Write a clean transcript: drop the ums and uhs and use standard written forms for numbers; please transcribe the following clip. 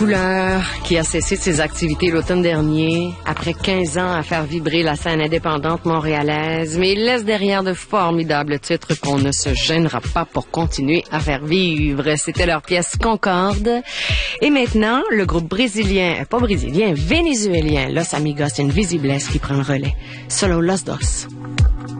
Couleur, qui a cessé de ses activités l'automne dernier, après 15 ans à faire vibrer la scène indépendante montréalaise, mais il laisse derrière de formidables titres qu'on ne se gênera pas pour continuer à faire vivre. C'était leur pièce Concorde. Et maintenant, le groupe vénézuélien Los Amigos Invisibles qui prend le relais. Solo Los Dos.